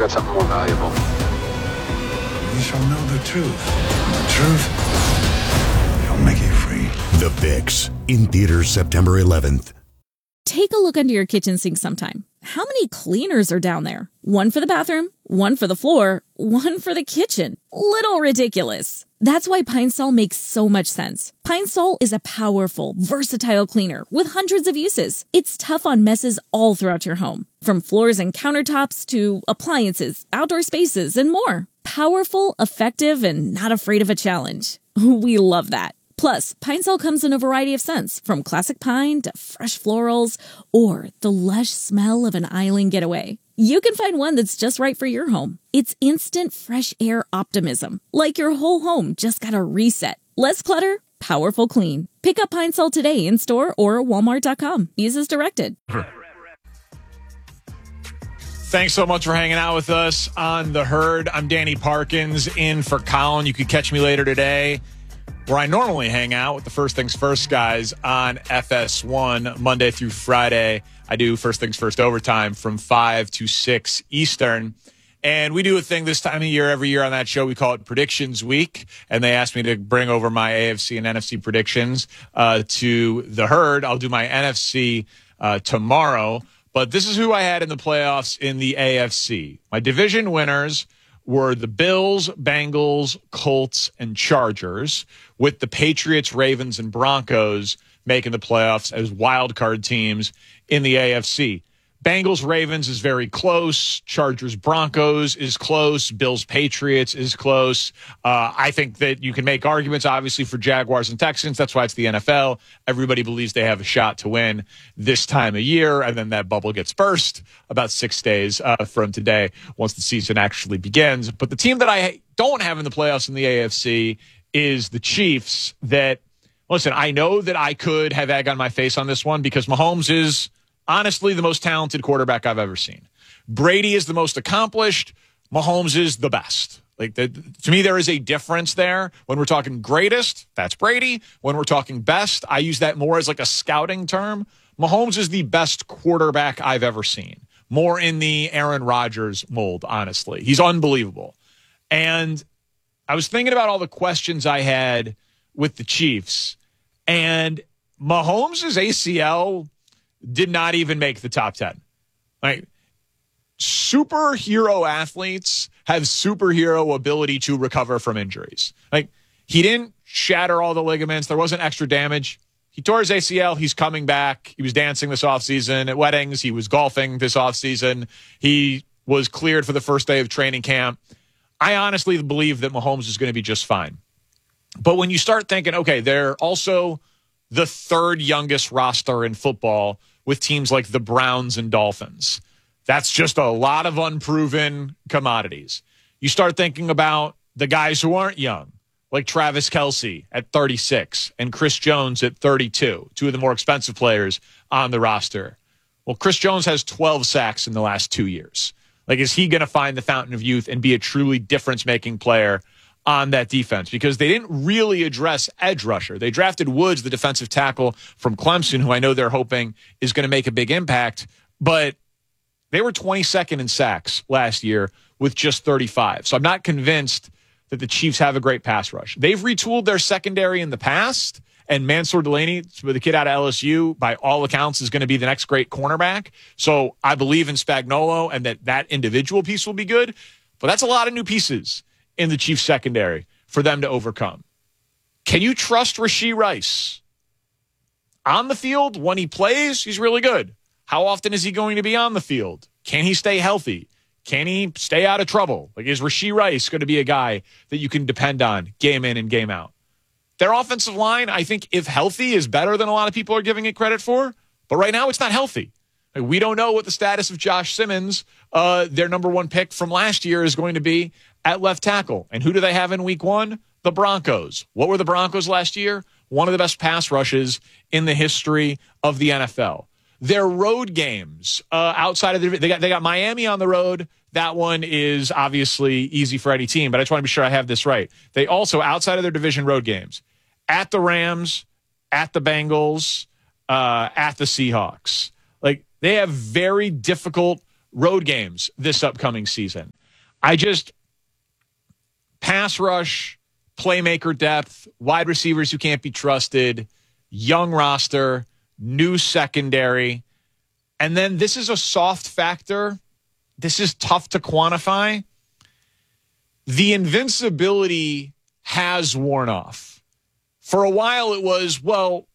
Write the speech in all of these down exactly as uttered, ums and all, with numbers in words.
got something more valuable. You shall know the truth. And the truth shall make you free. The Fix, in theaters September eleventh. Take a look under your kitchen sink sometime. How many cleaners are down there? One for the bathroom, one for the floor, one for the kitchen. Little ridiculous. That's why Pine Sol makes so much sense. Pine Sol is a powerful, versatile cleaner with hundreds of uses. It's tough on messes all throughout your home, from floors and countertops to appliances, outdoor spaces, and more. Powerful, effective, and not afraid of a challenge. We love that. Plus, Pine Sol comes in a variety of scents, from classic pine to fresh florals, or the lush smell of an island getaway. You can find one that's just right for your home. It's instant fresh air optimism, like your whole home just got a reset. Less clutter, powerful clean. Pick up Pine Sol today in store or walmart dot com. Use as directed. Thanks so much for hanging out with us on The Herd. I'm Danny Parkins, in for Colin. You can catch me later today, where I normally hang out with the First Things First guys on F S one, Monday through Friday. I do First Things First overtime from five to six Eastern. And we do a thing this time of year, every year on that show. We call it Predictions Week. And they asked me to bring over my A F C and N F C predictions uh, to The Herd. I'll do my N F C uh, tomorrow. But this is who I had in the playoffs in the A F C. My division winners were the Bills, Bengals, Colts, and Chargers, with the Patriots, Ravens, and Broncos making the playoffs as wild card teams in the A F C. Bengals, Ravens is very close. Chargers, Broncos is close. Bills, Patriots is close. Uh, I think that you can make arguments, obviously, for Jaguars and Texans. That's why it's the N F L. Everybody believes they have a shot to win this time of year, and then that bubble gets burst about six days uh, from today once the season actually begins. But the team that I don't have in the playoffs in the A F C is the Chiefs. That, listen, I know that I could have egg on my face on this one because Mahomes is honestly the most talented quarterback I've ever seen. Brady is the most accomplished. Mahomes is the best. Like, the, to me, there is a difference there. When we're talking greatest, that's Brady. When we're talking best, I use that more as like a scouting term. Mahomes is the best quarterback I've ever seen. More in the Aaron Rodgers mold, honestly. He's unbelievable. And I was thinking about all the questions I had with the Chiefs, and Mahomes' A C L did not even make the top ten. Like, superhero athletes have superhero ability to recover from injuries. Like, he didn't shatter all the ligaments. There wasn't extra damage. He tore his A C L. He's coming back. He was dancing this offseason at weddings. He was golfing this offseason. He was cleared for the first day of training camp. I honestly believe that Mahomes is going to be just fine. But when you start thinking, okay, they're also the third youngest roster in football with teams like the Browns and Dolphins. That's just a lot of unproven commodities. You start thinking about the guys who aren't young, like Travis Kelce at thirty-six and Chris Jones at thirty-two, two of the more expensive players on the roster. Well, Chris Jones has twelve sacks in the last two years. Like, is he going to find the fountain of youth and be a truly difference-making player on that defense? Because they didn't really address edge rusher. They drafted Woods, the defensive tackle from Clemson, who I know they're hoping is going to make a big impact, but they were twenty-second in sacks last year with just thirty-five. So I'm not convinced that the Chiefs have a great pass rush. They've retooled their secondary in the past, and Mansour Delaney, the kid out of L S U, by all accounts, is going to be the next great cornerback. So I believe in Spagnuolo and that that individual piece will be good, but that's a lot of new pieces in the Chiefs secondary for them to overcome. Can you trust Rashee Rice? On the field, when he plays, he's really good. How often is he going to be on the field? Can he stay healthy? Can he stay out of trouble? Like, is Rashee Rice going to be a guy that you can depend on game in and game out? Their offensive line, I think, if healthy, is better than a lot of people are giving it credit for. But right now, it's not healthy. Like, we don't know what the status of Josh Simmons, uh, their number one pick from last year, is going to be at left tackle. And who do they have in week one? The Broncos. What were the Broncos last year? One of the best pass rushes in the history of the N F L. Their road games uh, outside of the they got they got Miami on the road. That one is obviously easy for any team, but I just want to be sure I have this right. They also, outside of their division road games, at the Rams, at the Bengals, uh, at the Seahawks. Like, they have very difficult road games this upcoming season. I just, pass rush, playmaker depth, wide receivers who can't be trusted, young roster, new secondary. And then this is a soft factor. This is tough to quantify. The invincibility has worn off. For a while it was, well,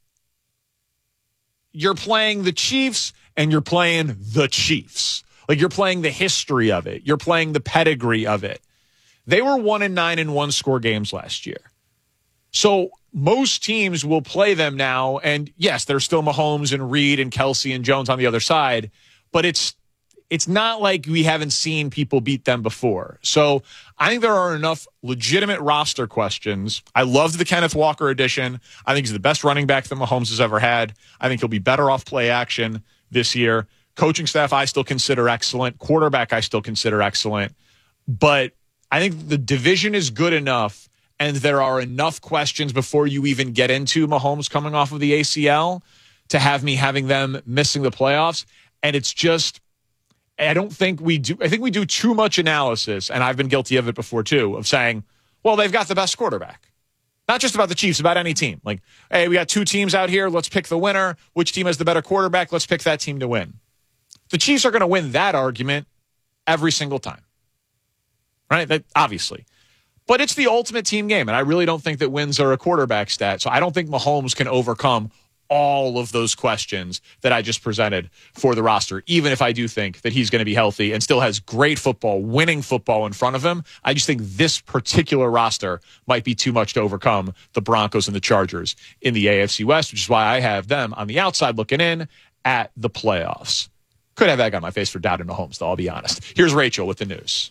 you're playing the Chiefs and you're playing the Chiefs. Like you're playing the history of it. You're playing the pedigree of it. They were one and nine in one score games last year. So most teams will play them now. And yes, there's still Mahomes and Reed and Kelsey and Jones on the other side, but it's it's not like we haven't seen people beat them before. So I think there are enough legitimate roster questions. I loved the Kenneth Walker addition. I think he's the best running back that Mahomes has ever had. I think he'll be better off play action this year. Coaching staff, I still consider excellent. Quarterback, I still consider excellent. But I think the division is good enough, and there are enough questions before you even get into Mahomes coming off of the A C L to have me having them missing the playoffs. And it's just, I don't think we do, I think we do too much analysis, and I've been guilty of it before too, of saying, well, they've got the best quarterback. Not just about the Chiefs, about any team. Like, hey, we got two teams out here. Let's pick the winner. Which team has the better quarterback? Let's pick that team to win. The Chiefs are going to win that argument every single time. Right? That, obviously. But it's the ultimate team game, and I really don't think that wins are a quarterback stat. So I don't think Mahomes can overcome all of those questions that I just presented for the roster, even if I do think that he's going to be healthy and still has great football, winning football in front of him. I just think this particular roster might be too much to overcome the Broncos and the Chargers in the A F C West, which is why I have them on the outside looking in at the playoffs. Could have egg on my face for doubting Mahomes, though, I'll be honest. Here's Rachel with the news.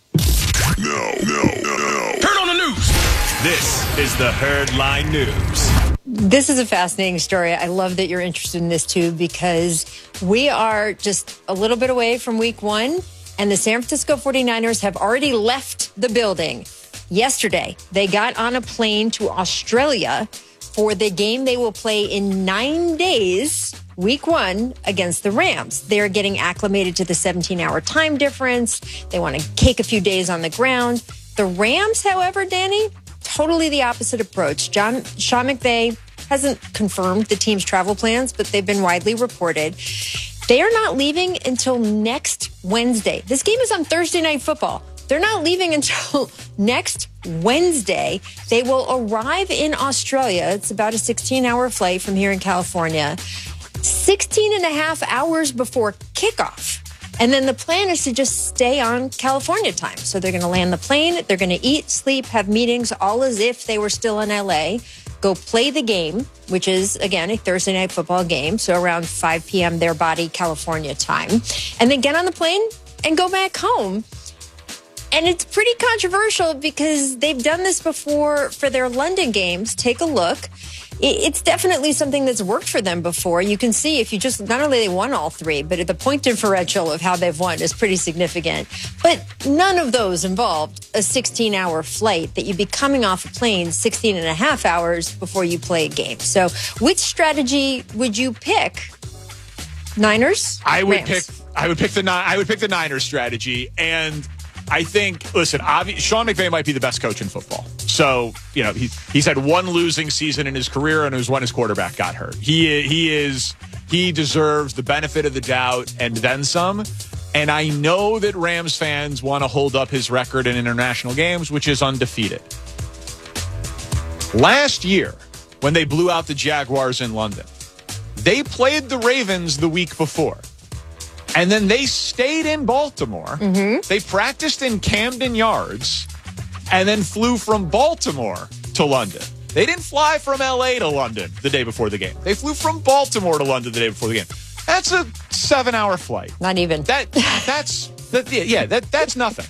No, no, no, no. Heard on the news. This is the Herdline News. This is a fascinating story. I love that you're interested in this, too, because we are just a little bit away from week one, and the San Francisco forty-niners have already left the building. Yesterday, they got on a plane to Australia for the game they will play in nine days, week one, against the Rams. They're getting acclimated to the seventeen-hour time difference. They want to cake a few days on the ground. The Rams, however, Danny, totally the opposite approach. John Sean McVay hasn't confirmed the team's travel plans, but they've been widely reported. They are not leaving until next Wednesday. This game is on Thursday Night Football. They're not leaving until next Wednesday. They will arrive in Australia. It's about a sixteen-hour flight from here in California. sixteen and a half hours before kickoff. And then the plan is to just stay on California time. So they're going to land the plane. They're going to eat, sleep, have meetings, all as if they were still in L A. Go play the game, which is, again, a Thursday night football game. So around five p.m. their body, California time. And then get on the plane and go back home. And it's pretty controversial because they've done this before for their London games. Take a look. It's definitely something that's worked for them before. You can see if you just, not only they won all three, but the point differential of how they've won is pretty significant. But none of those involved a sixteen-hour flight that you'd be coming off a plane sixteen and a half hours before you play a game. So which strategy would you pick? Niners? I would Rams? pick I would pick the I would pick the Niners strategy. And I think, listen, obvi- Sean McVay might be the best coach in football. So, you know, he, he's had one losing season in his career, and it was when his quarterback got hurt. He he is he deserves the benefit of the doubt and then some. And I know that Rams fans want to hold up his record in international games, which is undefeated. Last year, when they blew out the Jaguars in London, they played the Ravens the week before. And then they stayed in Baltimore. Mm-hmm. They practiced in Camden Yards and then flew from Baltimore to London. They didn't fly from L A to London the day before the game. They flew from Baltimore to London the day before the game. That's a seven-hour flight. Not even. That that's that, yeah, that that's nothing.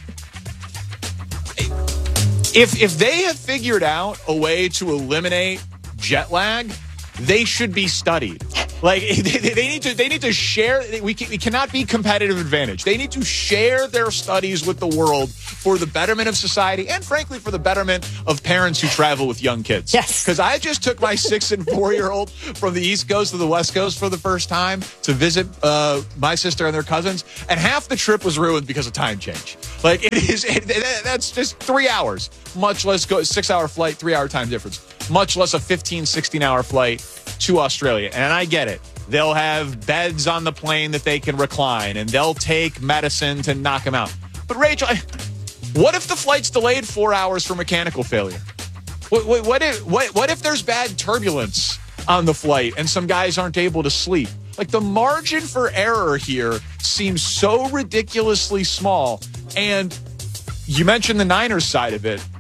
If if they have figured out a way to eliminate jet lag, they should be studied. Like they, they need to, they need to share. We, can, we cannot be competitive advantage. They need to share their studies with the world for the betterment of society and, frankly, for the betterment of parents who travel with young kids. Yes. Because I just took my six and four-year-old from the East Coast to the West Coast for the first time to visit uh, my sister and their cousins, and half the trip was ruined because of time change. Like, it is, it, it, that's just three hours, much less go six-hour flight, three-hour time difference, much less a fifteen, sixteen-hour flight to Australia. And I get it. They'll have beds on the plane that they can recline, and they'll take medicine to knock them out. But, Rachel, what if the flight's delayed four hours for mechanical failure? What, what, what, if, what, what if there's bad turbulence on the flight and some guys aren't able to sleep? Like, the margin for error here seems so ridiculously small. And you mentioned the Niners side of it.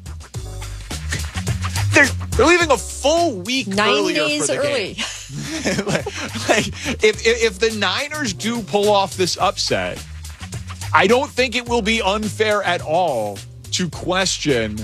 They're, they're leaving a full week Nine earlier days for the early. game. like, like, if, if if the Niners do pull off this upset, I don't think it will be unfair at all to question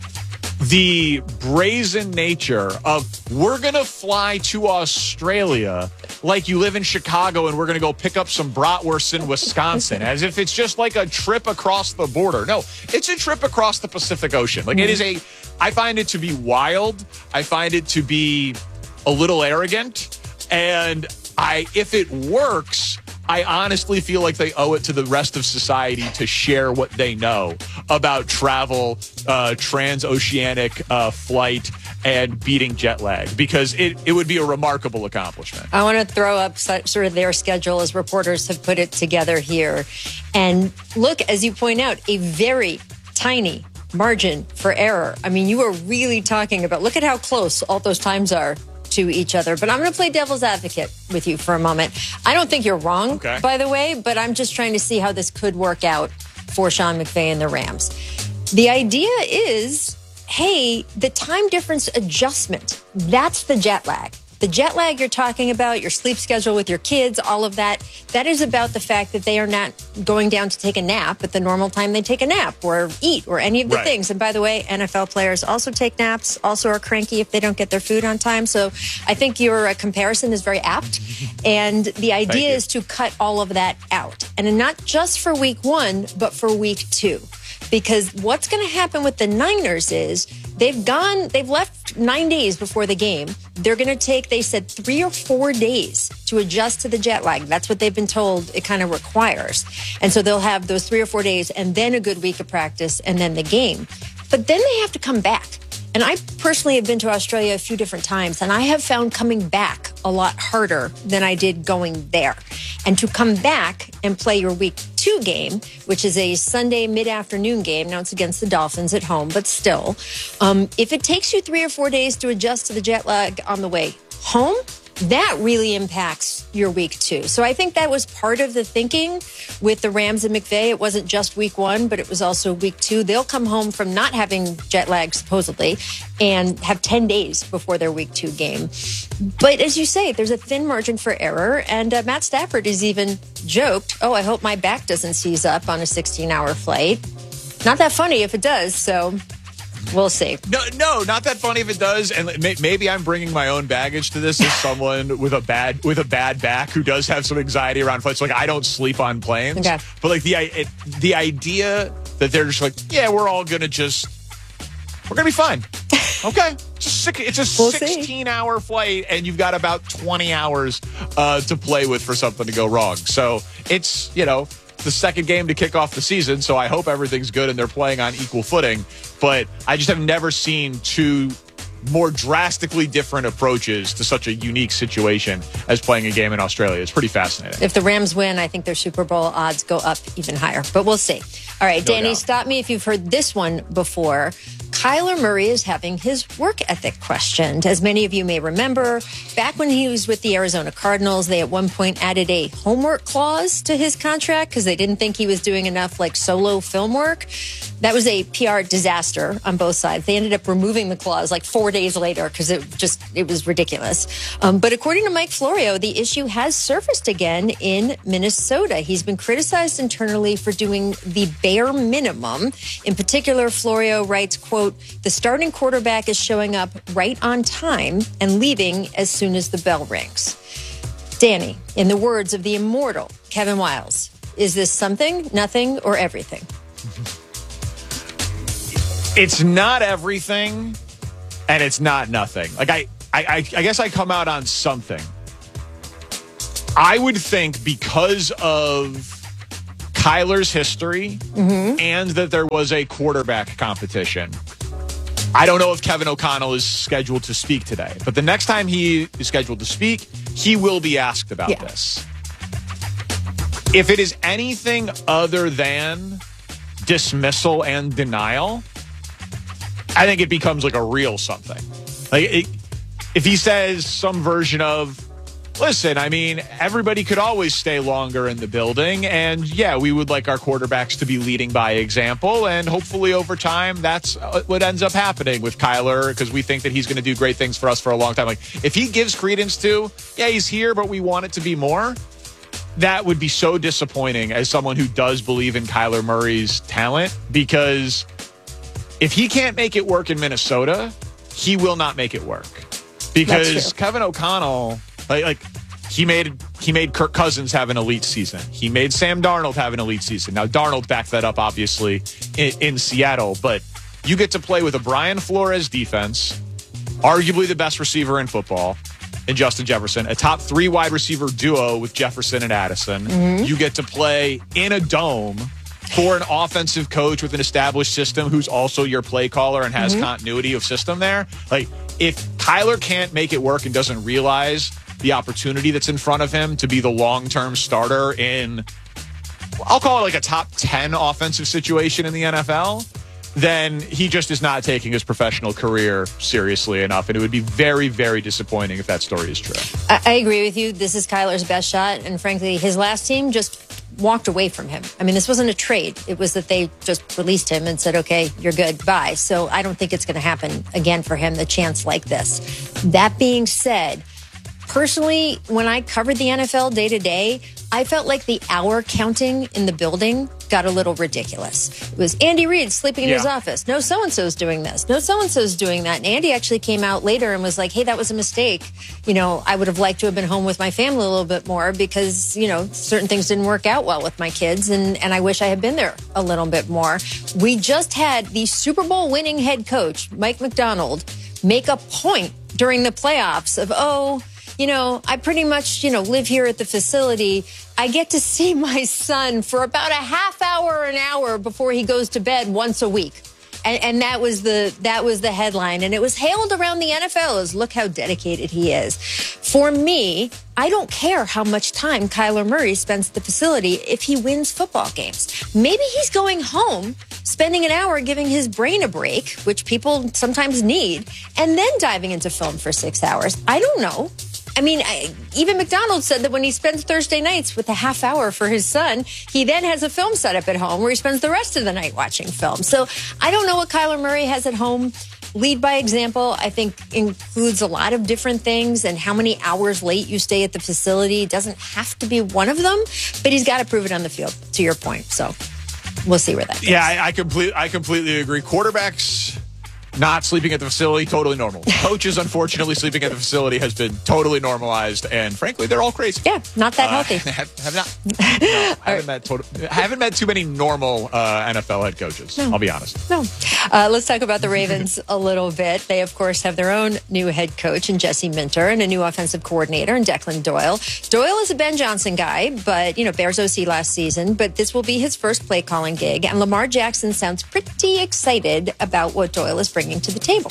the brazen nature of we're going to fly to Australia like you live in Chicago and we're going to go pick up some bratwurst in Wisconsin, as if it's just like a trip across the border. No, it's a trip across the Pacific Ocean. Like, it is a, I find it to be wild. I find it to be a little arrogant. And I, if it works, I honestly feel like they owe it to the rest of society to share what they know about travel, uh, transoceanic uh, flight, and beating jet lag, because it, it would be a remarkable accomplishment. I want to throw up sort of their schedule as reporters have put it together here. And look, as you point out, a very tiny margin for error. I mean, you are really talking about, look at how close all those times are to each other. But I'm going to play devil's advocate with you for a moment. I don't think you're wrong, okay, by the way, but I'm just trying to see how this could work out for Sean McVay and the Rams. The idea is, hey, the time difference adjustment, that's the jet lag. The jet lag you're talking about, your sleep schedule with your kids, all of that, that is about the fact that they are not going down to take a nap at the normal time they take a nap or eat or any of the right. things. And by the way, N F L players also take naps, also are cranky if they don't get their food on time. So I think your uh, comparison is very apt. And the idea is to cut all of that out. And not just for week one, but for week two. Because what's going to happen with the Niners is they've gone, they've left nine days before the game. They're going to take, they said, three or four days to adjust to the jet lag. That's what they've been told it kind of requires. And so they'll have those three or four days and then a good week of practice and then the game. But then they have to come back. And I personally have been to Australia a few different times, and I have found coming back a lot harder than I did going there. And to come back and play your week two game, which is a Sunday mid-afternoon game, now it's against the Dolphins at home, but still, um, if it takes you three or four days to adjust to the jet lag on the way home, that really impacts your week two. So I think that was part of the thinking with the Rams and McVay. It wasn't just week one, but it was also week two. They'll come home from not having jet lag, supposedly, and have ten days before their week two game. But as you say, there's a thin margin for error. And uh, Matt Stafford has even joked, oh, I hope my back doesn't seize up on a sixteen-hour flight. Not that funny if it does, so we'll see. No, no, not that funny if it does. And may, maybe I'm bringing my own baggage to this as someone with a bad with a bad back who does have some anxiety around flights. Like, I don't sleep on planes, okay. But like the it, the idea that they're just like, yeah, we're all gonna just we're gonna be fine. Okay, it's a, six, it's a we'll sixteen-hour flight, and you've got about twenty hours uh, to play with for something to go wrong. So it's, you know, the second game to kick off the season, so I hope everything's good and they're playing on equal footing. But I just have never seen two more drastically different approaches to such a unique situation as playing a game in Australia. It's pretty fascinating. If the Rams win, I think their Super Bowl odds go up even higher, but we'll see. All right, No Danny, doubt. stop me if you've heard this one before. Kyler Murray is having his work ethic questioned. As many of you may remember, back when he was with the Arizona Cardinals, they at one point added a homework clause to his contract because they didn't think he was doing enough like solo film work. That was a P R disaster on both sides. They ended up removing the clause like four days later because it just, it was ridiculous. Um, but according to Mike Florio, the issue has surfaced again in Minnesota. He's been criticized internally for doing the bare minimum. In particular, Florio writes, quote, the starting quarterback is showing up right on time and leaving as soon as the bell rings. Danny, in the words of the immortal Kevin Wiles, is this something, nothing, or everything? It's not everything, and it's not nothing. Like I, I, I guess I come out on something. I would think because of Kyler's history mm-hmm. and that there was a quarterback competition. I don't know if Kevin O'Connell is scheduled to speak today, but the next time he is scheduled to speak, he will be asked about yeah. this. If it is anything other than dismissal and denial, I think it becomes like a real something. Like it, if he says some version of, listen, I mean, everybody could always stay longer in the building. And yeah, we would like our quarterbacks to be leading by example. And hopefully over time, that's what ends up happening with Kyler because we think that he's going to do great things for us for a long time. Like if he gives credence to, yeah, he's here, but we want it to be more. That would be so disappointing as someone who does believe in Kyler Murray's talent because if he can't make it work in Minnesota, he will not make it work because Kevin O'Connell, Like, like he made he made Kirk Cousins have an elite season. He made Sam Darnold have an elite season. Now, Darnold backed that up, obviously, in, in Seattle. But you get to play with a Brian Flores defense, arguably the best receiver in football, in Justin Jefferson, a top three wide receiver duo with Jefferson and Addison. Mm-hmm. You get to play in a dome for an offensive coach with an established system who's also your play caller and has mm-hmm. continuity of system there. Like, if Kyler can't make it work and doesn't realize the opportunity that's in front of him to be the long-term starter in, I'll call it like a top ten offensive situation in the N F L, then he just is not taking his professional career seriously enough. And it would be very, very disappointing if that story is true. I, I agree with you. This is Kyler's best shot. And frankly, his last team just walked away from him. I mean, this wasn't a trade. It was that they just released him and said, okay, you're good, bye. So I don't think it's going to happen again for him, the chance like this. That being said, personally, when I covered the N F L day to day, I felt like the hour counting in the building got a little ridiculous. It was Andy Reid sleeping in yeah. his office. No so-and-so's doing this. No so-and-so's doing that. And Andy actually came out later and was like, hey, that was a mistake. You know, I would have liked to have been home with my family a little bit more because, you know, certain things didn't work out well with my kids. And, and I wish I had been there a little bit more. We just had the Super Bowl winning head coach, Mike Macdonald, make a point during the playoffs of, oh, you know, I pretty much, you know, live here at the facility. I get to see my son for about a half hour or an hour before he goes to bed once a week. And, and that was the that was the headline. And it was hailed around the N F L as look how dedicated he is. For me, I don't care how much time Kyler Murray spends at the facility if he wins football games. Maybe he's going home, spending an hour giving his brain a break, which people sometimes need, and then diving into film for six hours. I don't know. I mean, I, even McDonald said that when he spends Thursday nights with a half hour for his son, he then has a film set up at home where he spends the rest of the night watching film. So I don't know what Kyler Murray has at home. Lead by example, I think, includes a lot of different things, and how many hours late you stay at the facility doesn't have to be one of them, but he's got to prove it on the field, to your point. So we'll see where that goes. Yeah, I, I, complete, I completely agree. Quarterbacks not sleeping at the facility, totally normal. Coaches, unfortunately, sleeping at the facility has been totally normalized, and frankly, they're all crazy. Yeah, not that uh, healthy. Have, have not. No, haven't met total, haven't met too many normal uh, N F L head coaches. No. I'll be honest. No. Uh, let's talk about the Ravens a little bit. They, of course, have their own new head coach in Jesse Minter and a new offensive coordinator in Declan Doyle. Doyle is a Ben Johnson guy, but you know, Bears O C last season. But this will be his first play calling gig, and Lamar Jackson sounds pretty excited about what Doyle is bringing to the table.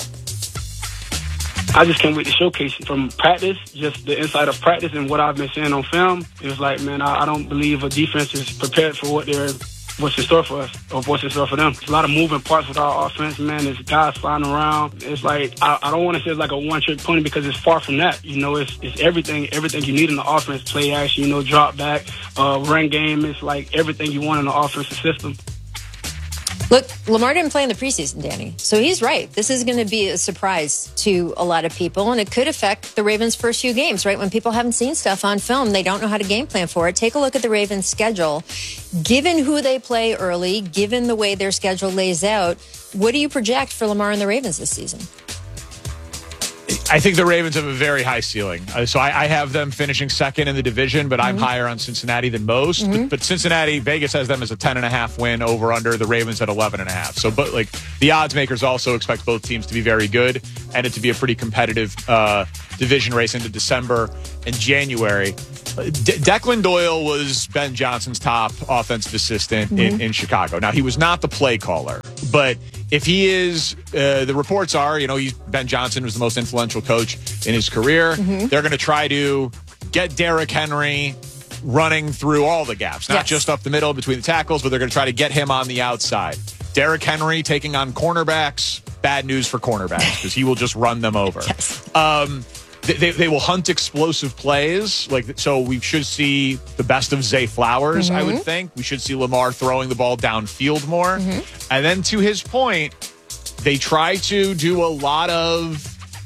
I just can't wait to showcase it from practice, just the inside of practice and what I've been seeing on film. It was like, man, I, I don't believe a defense is prepared for what they're, what's in store for us, or what's in store for them. There's a lot of moving parts with our offense, man. There's guys flying around. It's like, I, I don't want to say it's like a one-trick pony because it's far from that. You know, it's it's everything, everything you need in the offense. Play action, you know, drop back, uh, run game. It's like everything you want in the offensive system. Look, Lamar didn't play in the preseason, Danny. So he's right. This is going to be a surprise to a lot of people, and it could affect the Ravens' first few games, right? When people haven't seen stuff on film, they don't know how to game plan for it. Take a look at the Ravens' schedule. Given who they play early, given the way their schedule lays out, what do you project for Lamar and the Ravens this season? I think the Ravens have a very high ceiling. Uh, so I, I have them finishing second in the division, but I'm Mm-hmm. higher on Cincinnati than most. Mm-hmm. But, but Cincinnati, Vegas has them as a ten and a half win over under. The Ravens at eleven and a half. So, but like the odds makers also expect both teams to be very good and it to be a pretty competitive uh, division race into December and January. De- Declan Doyle was Ben Johnson's top offensive assistant Mm-hmm. in, in Chicago. Now, he was not the play caller, but if he is, uh, the reports are, you know, he's, Ben Johnson was the most influential coach in his career. Mm-hmm. They're going to try to get Derrick Henry running through all the gaps, not Yes. just up the middle between the tackles, but they're going to try to get him on the outside. Derrick Henry taking on cornerbacks, bad news for cornerbacks because he will just run them over. Yes. Um, they, they, they will hunt explosive plays. Like so, we should see the best of Zay Flowers, I would think. We should see Lamar throwing the ball downfield more. And then to his point, they try to do a lot of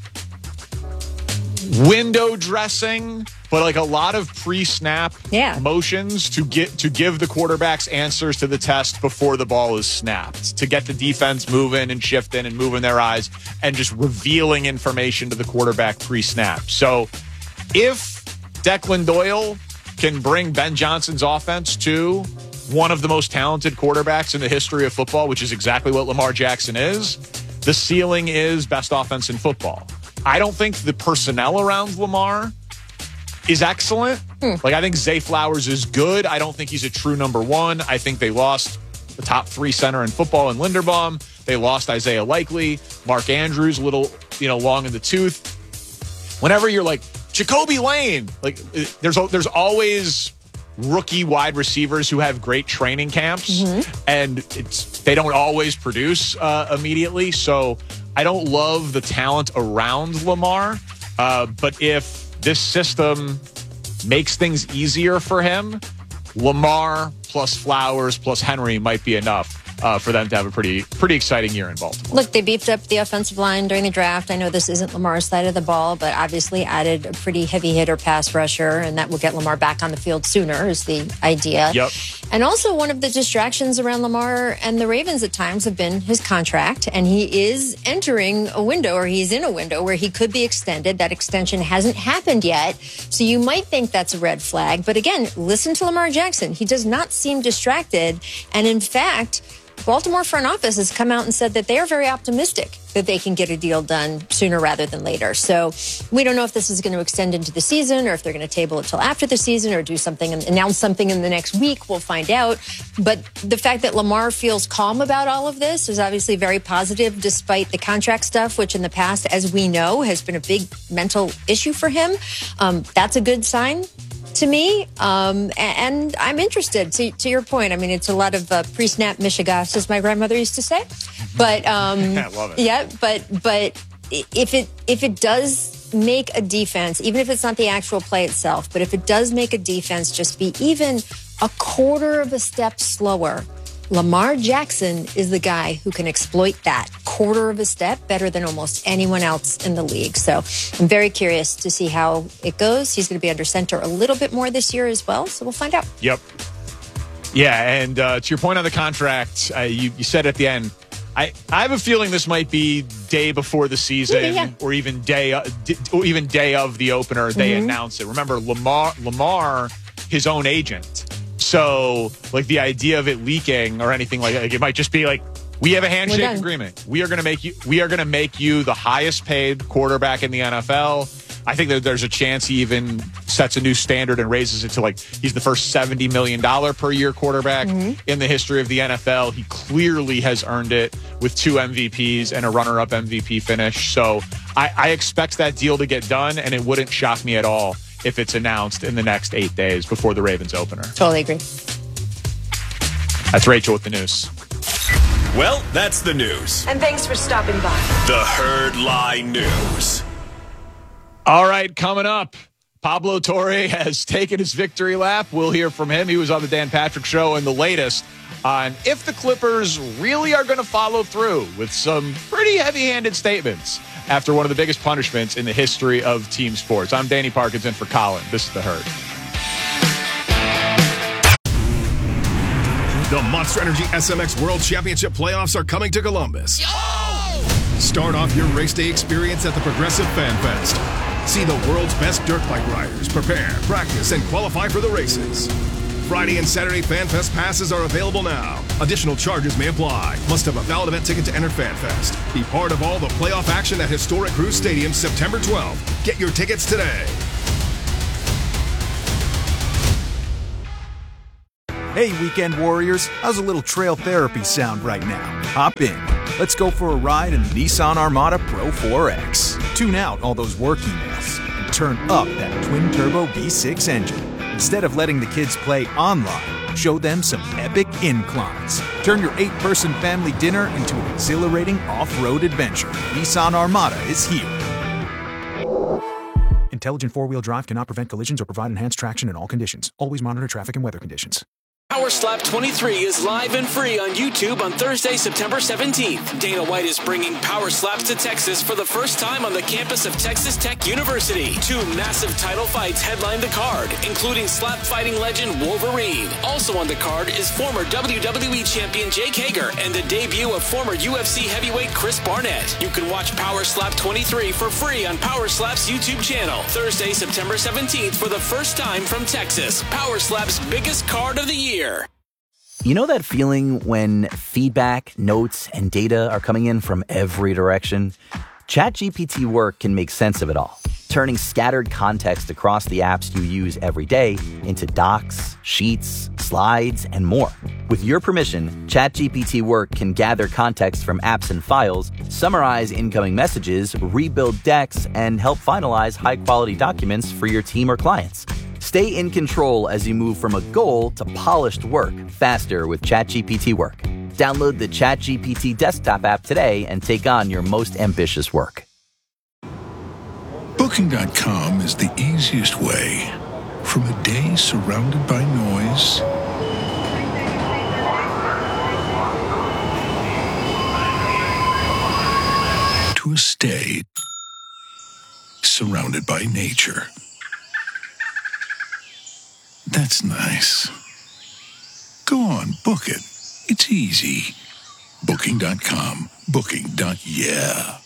window dressing, but like a lot of pre-snap Yeah. motions to get to give the quarterbacks answers to the test before the ball is snapped, to get the defense moving and shifting and moving their eyes and just revealing information to the quarterback pre-snap. So if Declan Doyle can bring Ben Johnson's offense to one of the most talented quarterbacks in the history of football, which is exactly what Lamar Jackson is, the ceiling is best offense in football. I don't think the personnel around Lamar is excellent. Hmm. Like, I think Zay Flowers is good. I don't think he's a true number one. I think they lost the top three center in football in Linderbaum. They lost Isaiah Likely. Mark Andrews, a little, you know, long in the tooth. Whenever you're like, Jacoby Lane, like, there's there's always rookie wide receivers who have great training camps, Mm-hmm. and it's they don't always produce uh, immediately. So I don't love the talent around Lamar, uh, but if this system makes things easier for him, Lamar plus Flowers plus Henry might be enough uh, for them to have a pretty pretty exciting year in Baltimore. Look, they beefed up the offensive line during the draft. I know this isn't Lamar's side of the ball, but obviously added a pretty heavy hitter pass rusher, and that will get Lamar back on the field sooner is the idea. Yep. And also one of the distractions around Lamar and the Ravens at times have been his contract, and he is entering a window, or he's in a window where he could be extended. That extension hasn't happened yet, so you might think that's a red flag. But again, listen to Lamar Jackson. He does not seem distracted, and in fact, Baltimore front office has come out and said that they are very optimistic that they can get a deal done sooner rather than later. So we don't know if this is going to extend into the season or if they're going to table it till after the season or do something and announce something in the next week. We'll find out. But the fact that Lamar feels calm about all of this is obviously very positive, despite the contract stuff, which in the past, as we know, has been a big mental issue for him. Um, that's a good sign to me, um, and I'm interested. To, to your point, I mean, it's a lot of uh, pre-snap mishigas, as my grandmother used to say. But um, I love it. Yeah, but but if it if it does make a defense, even if it's not the actual play itself, but if it does make a defense just be even a quarter of a step slower, Lamar Jackson is the guy who can exploit that quarter of a step better than almost anyone else in the league. So I'm very curious to see how it goes. He's going to be under center a little bit more this year as well. So we'll find out. Yep. Yeah, and uh, to your point on the contract, uh, you, you said at the end, I, I have a feeling this might be day before the season, Yeah, yeah. or even day uh, d- or even day of the opener. They Mm-hmm. announce it. Remember, Lamar Lamar, his own agent. So, like, the idea of it leaking or anything like that, like, it might just be like, we have a handshake done. agreement. We are going to make you. We are going to make you the highest paid quarterback in the N F L. I think that there's a chance he even sets a new standard and raises it to, like, he's the first seventy million dollars per year quarterback Mm-hmm. in the history of the N F L. He clearly has earned it with two M V Ps and a runner-up M V P finish. So I, I expect that deal to get done, and it wouldn't shock me at all if it's announced in the next eight days before the Ravens opener. Totally agree. That's Rachel with the news. Well, that's the news. And thanks for stopping by. The Herd Lie News. All right, coming up, Pablo Torre has taken his victory lap. We'll hear from him. He was on the Dan Patrick Show, and the latest on if the Clippers really are going to follow through with some pretty heavy-handed statements after one of the biggest punishments in the history of team sports. I'm Danny Parkinson for Colin. This is The Herd. The Monster Energy S M X World Championship playoffs are coming to Columbus. Start off your race day experience at the Progressive Fan Fest. See the world's best dirt bike riders prepare, practice, and qualify for the races. Friday and Saturday Fan Fest passes are available now. Additional charges may apply. Must have a valid event ticket to enter Fan Fest. Be part of all the playoff action at historic Cruise Stadium September twelfth. Get your tickets today. Hey, weekend warriors, how's a little trail therapy sound right now? Hop in. Let's go for a ride in the Nissan Armada Pro four X. Tune out all those work emails and turn up that twin-turbo V six engine. Instead of letting the kids play online, show them some epic inclines. Turn your eight-person family dinner into an exhilarating off-road adventure. Nissan Armada is here. Intelligent four-wheel drive cannot prevent collisions or provide enhanced traction in all conditions. Always monitor traffic and weather conditions. Power Slap twenty-three is live and free on YouTube on Thursday, September seventeenth. Dana White is bringing Power Slaps to Texas for the first time on the campus of Texas Tech University. Two massive title fights headline the card, including slap fighting legend Wolverine. Also on the card is former W W E champion Jake Hager and the debut of former U F C heavyweight Chris Barnett. You can watch Power Slap twenty-three for free on Power Slap's YouTube channel. Thursday, September seventeenth for the first time from Texas. Power Slap's biggest card of the year. You know that feeling when feedback, notes, and data are coming in from every direction? ChatGPT Work can make sense of it all, turning scattered context across the apps you use every day into docs, sheets, slides, and more. With your permission, ChatGPT Work can gather context from apps and files, summarize incoming messages, rebuild decks, and help finalize high-quality documents for your team or clients. Stay in control as you move from a goal to polished work faster with ChatGPT Work. Download the ChatGPT desktop app today and take on your most ambitious work. Booking dot com is the easiest way from a day surrounded by noise to a stay surrounded by nature. That's nice. Go on, book it. It's easy. Booking dot com. Booking. Yeah.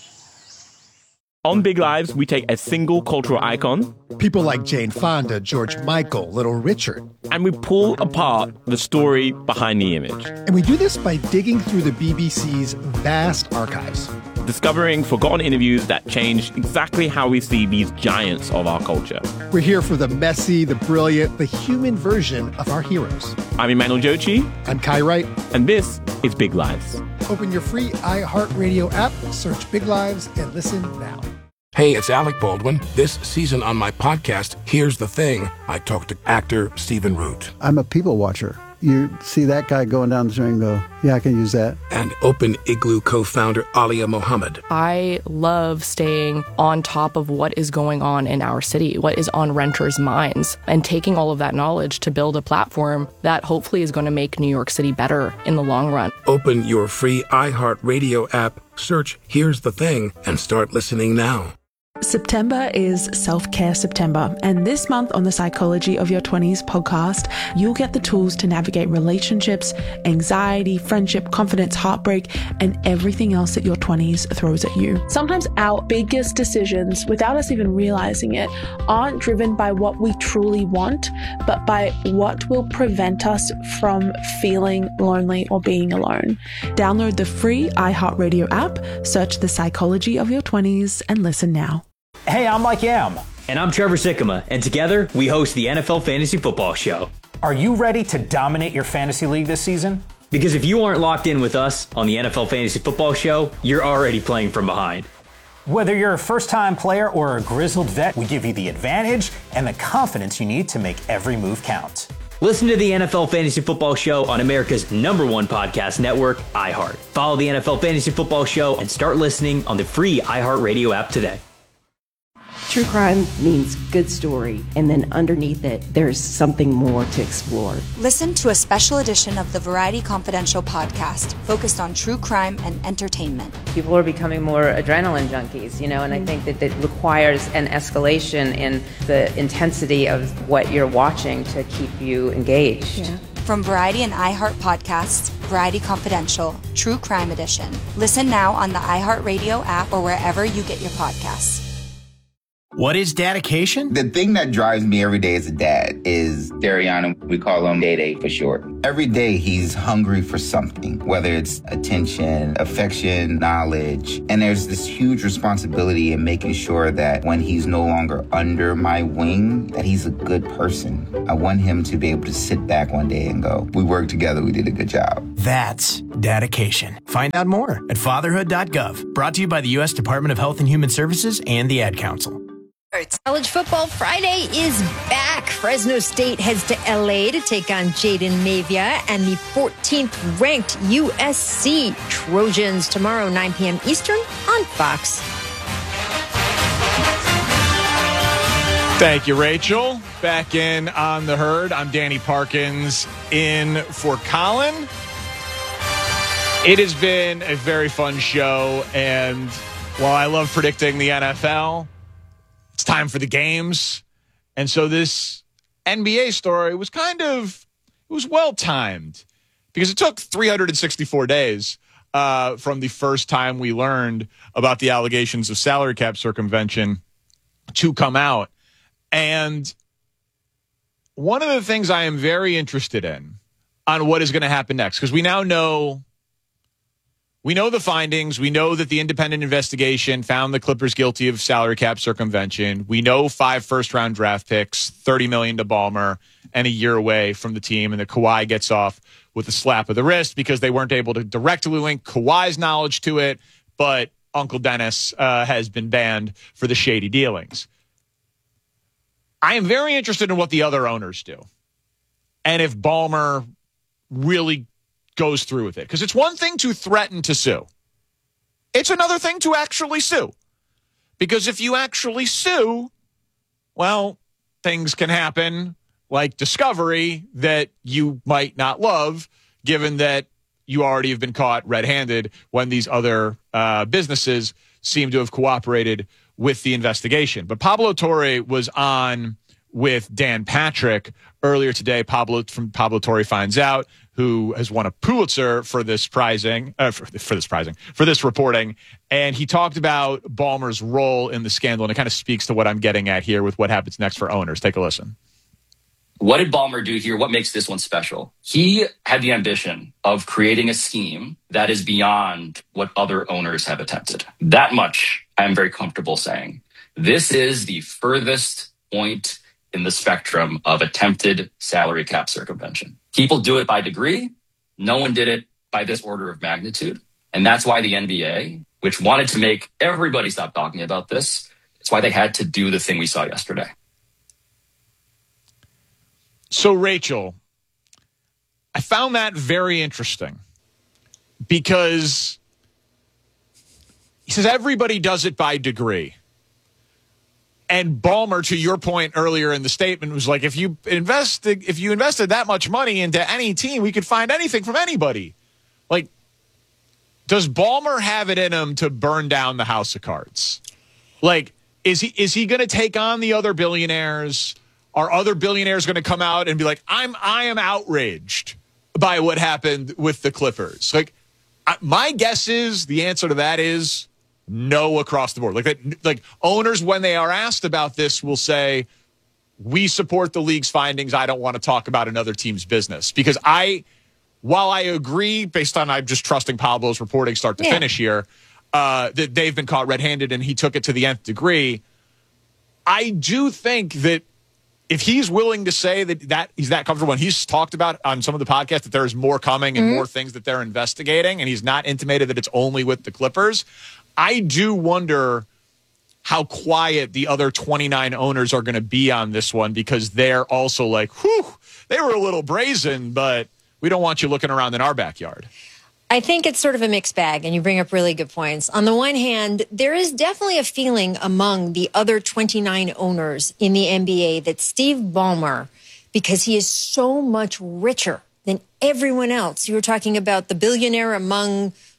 On Big Lives, we take a single cultural icon, people like Jane Fonda, George Michael, Little Richard, and we pull apart the story behind the image. And we do this by digging through the B B C's vast archives, discovering forgotten interviews that changed exactly how we see these giants of our culture. We're here for the messy, the brilliant, the human version of our heroes. I'm Emmanuel Jochi. I'm Kai Wright. And this is Big Lives. Open your free iHeartRadio app, search Big Lives, and listen now. Hey, it's Alec Baldwin. This season on my podcast, Here's the Thing, I talk to actor Stephen Root. I'm a people watcher. You see that guy going down the street and go, yeah, I can use that. And Open Igloo co-founder Alia Mohammed. I love staying on top of what is going on in our city, what is on renters' minds, and taking all of that knowledge to build a platform that hopefully is going to make New York City better in the long run. Open your free iHeartRadio app, search Here's the Thing, and start listening now. September is Self-Care September, and this month on the Psychology of Your twenties podcast, you'll get the tools to navigate relationships, anxiety, friendship, confidence, heartbreak, and everything else that your twenties throws at you. Sometimes our biggest decisions, without us even realizing it, aren't driven by what we truly want, but by what will prevent us from feeling lonely or being alone. Download the free iHeartRadio app, search the Psychology of Your twenties, and listen now. Hey, I'm Mike Yam. And I'm Trevor Sikkema, and together we host the N F L Fantasy Football Show. Are you ready to dominate your fantasy league this season? Because if you aren't locked in with us on the N F L Fantasy Football Show, you're already playing from behind. Whether you're a first-time player or a grizzled vet, we give you the advantage and the confidence you need to make every move count. Listen to the N F L Fantasy Football Show on America's number one podcast network, iHeart. Follow the N F L Fantasy Football Show and start listening on the free iHeartRadio app today. True crime means good story, and then underneath it, there's something more to explore. Listen to a special edition of the Variety Confidential podcast focused on true crime and entertainment. People are becoming more adrenaline junkies, you know, and I think that it requires an escalation in the intensity of what you're watching to keep you engaged. Yeah. From Variety and iHeart Podcasts, Variety Confidential, True Crime Edition. Listen now on the iHeartRadio app or wherever you get your podcasts. What is dedication? The thing that drives me every day as a dad is Dariana. We call him Day Day for short. Every day he's hungry for something, whether it's attention, affection, knowledge. And there's this huge responsibility in making sure that when he's no longer under my wing, that he's a good person. I want him to be able to sit back one day and go, we worked together, we did a good job. That's dedication. Find out more at fatherhood dot gov. Brought to you by the U S Department of Health and Human Services and the Ad Council. College Football Friday is back. Fresno State heads to L A to take on Jaden Mavia and the fourteenth ranked U S C Trojans tomorrow, nine p.m. Eastern on Fox. Thank you, Rachel. Back in on the herd. I'm Danny Parkins in for Colin. It has been a very fun show, and while I love predicting the N F L, it's time for the games. And so this N B A story was kind of, it was well-timed because it took three hundred sixty-four days uh, from the first time we learned about the allegations of salary cap circumvention to come out. And one of the things I am very interested in on what is going to happen next, because we now know We know the findings. We know that the independent investigation found the Clippers guilty of salary cap circumvention. We know five first-round draft picks, thirty million dollars to Ballmer, and a year away from the team. And that Kawhi gets off with a slap of the wrist because they weren't able to directly link Kawhi's knowledge to it. But Uncle Dennis uh, has been banned for the shady dealings. I am very interested in what the other owners do. And if Ballmer really goes through with it. Because it's one thing to threaten to sue. It's another thing to actually sue. Because if you actually sue, well, things can happen like discovery that you might not love, given that you already have been caught red-handed when these other uh, businesses seem to have cooperated with the investigation. But Pablo Torre was on with Dan Patrick earlier today. Pablo from Pablo Torre Finds Out, who has won a Pulitzer for this prizing, uh, for, for this prizing, for this reporting. And he talked about Ballmer's role in the scandal, and it kind of speaks to what I'm getting at here with what happens next for owners. Take a listen. What did Ballmer do here? What makes this one special? He had the ambition of creating a scheme that is beyond what other owners have attempted. That much I'm very comfortable saying. This is the furthest point in the spectrum of attempted salary cap circumvention. People do it by degree. No one did it by this order of magnitude. And that's why the N B A, which wanted to make everybody stop talking about this, it's why they had to do the thing we saw yesterday. So, Rachel, I found that very interesting because he says everybody does it by degree. And Ballmer, to your point earlier in the statement, was like, if you invested, if you invested that much money into any team, we could find anything from anybody. Like, does Ballmer have it in him to burn down the house of cards? Like, is he is he going to take on the other billionaires? Are other billionaires going to come out and be like, I'm I am outraged by what happened with the Clippers? Like, I, my guess is the answer to that is no across the board. Like that, like owners, when they are asked about this, will say, we support the league's findings. I don't want to talk about another team's business. Because I, while I agree, based on I'm just trusting Pablo's reporting start to yeah. finish here, uh, that they've been caught red-handed and he took it to the nth degree, I do think that if he's willing to say that, that he's that comfortable, and he's talked about on some of the podcasts that there's more coming and mm-hmm. more things that they're investigating, and he's not intimated that it's only with the Clippers, I do wonder how quiet the other twenty-nine owners are going to be on this one, because they're also like, whew, they were a little brazen, but we don't want you looking around in our backyard. I think it's sort of a mixed bag, and you bring up really good points. On the one hand, there is definitely a feeling among the other twenty-nine owners in the N B A that Steve Ballmer, because he is so much richer than everyone else, you were talking about the billionaire among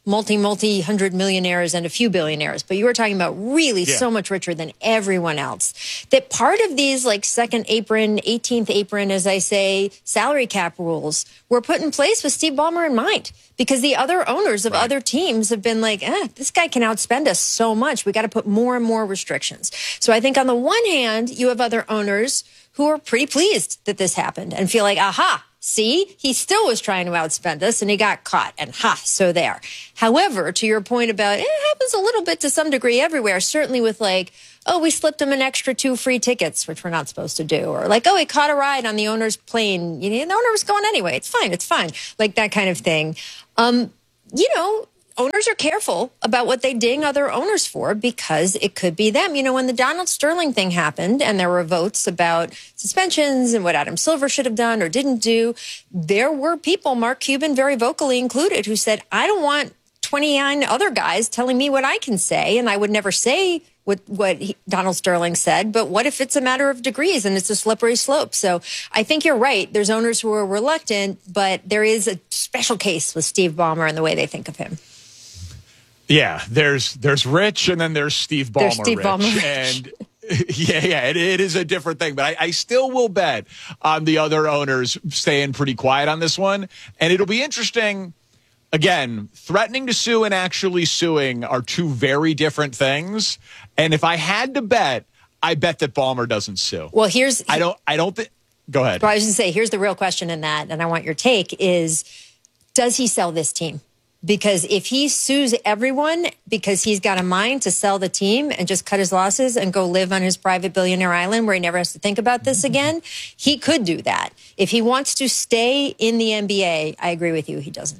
multi, multi hundred millionaires and a few billionaires, but you were talking about really Yeah. so much richer than everyone else. That part of these like second apron, eighteenth apron, as I say, salary cap rules were put in place with Steve Ballmer in mind, because the other owners of other teams have been like, eh, this guy can outspend us so much. We got to put more and more restrictions. So I think on the one hand, you have other owners who are pretty pleased that this happened and feel like, aha, see, he still was trying to outspend us and he got caught, and ha, so there. However, to your point about it happens a little bit to some degree everywhere, certainly with like, oh, we slipped him an extra two free tickets, which we're not supposed to do. Or like, oh, he caught a ride on the owner's plane. You know, the owner was going anyway. It's fine. It's fine. Like that kind of thing. Um, you know, owners are careful about what they ding other owners for because it could be them. You know, when the Donald Sterling thing happened and there were votes about suspensions and what Adam Silver should have done or didn't do, there were people, Mark Cuban very vocally included, who said, I don't want twenty-nine other guys telling me what I can say, and I would never say what, what he, Donald Sterling said, but what if it's a matter of degrees and it's a slippery slope? So I think you're right. There's owners who are reluctant, but there is a special case with Steve Ballmer and the way they think of him. Yeah, there's there's Rich, and then there's Steve Ballmer. There's Steve Rich. Ballmer. And yeah, yeah, it, it is a different thing. But I, I still will bet on the other owners staying pretty quiet on this one. And it'll be interesting. Again, threatening to sue and actually suing are two very different things. And if I had to bet, I bet that Ballmer doesn't sue. Well, here's I don't I don't think. Go ahead. Well, I was going to say, here's the real question in that, and I want your take, is does he sell this team? Because if he sues everyone because he's got a mind to sell the team and just cut his losses and go live on his private billionaire island where he never has to think about this again, he could do that. If he wants to stay in the N B A, I agree with you, he doesn't.